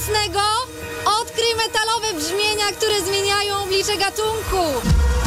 mocnego. Odkryj metalowe brzmienia, które zmieniają oblicze gatunku.